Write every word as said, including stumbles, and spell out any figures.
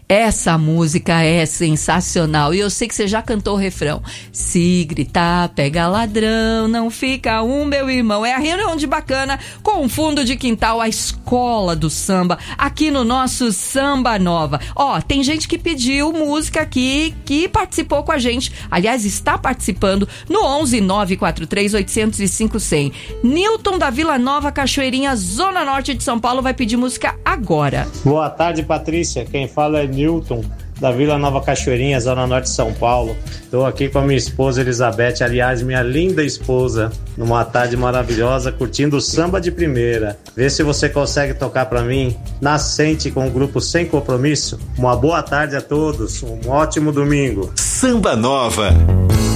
Essa música é sensacional. E eu sei que você já cantou o refrão. Se gritar, pega ladrão, não fica um, meu irmão. É a reunião de bacana com o fundo de quintal, a escola do samba, aqui no nosso Samba Nova. Ó, tem gente que pediu música aqui, que participou com a gente. Aliás, está participando no onze nove quatro três oito zero cinco zero zero. Newton da Vila Nova, Cachoeirinha, Zona Norte de São Paulo, vai pedir música agora. Boa tarde, Patrícia. Quem fala é Newton da Vila Nova Cachoeirinha, Zona Norte de São Paulo. Estou aqui com a minha esposa Elizabeth, aliás, minha linda esposa, numa tarde maravilhosa, curtindo o samba de primeira. Vê se você consegue tocar para mim, Nascente, com o grupo Sem Compromisso. Uma boa tarde a todos, um ótimo domingo. Samba Nova.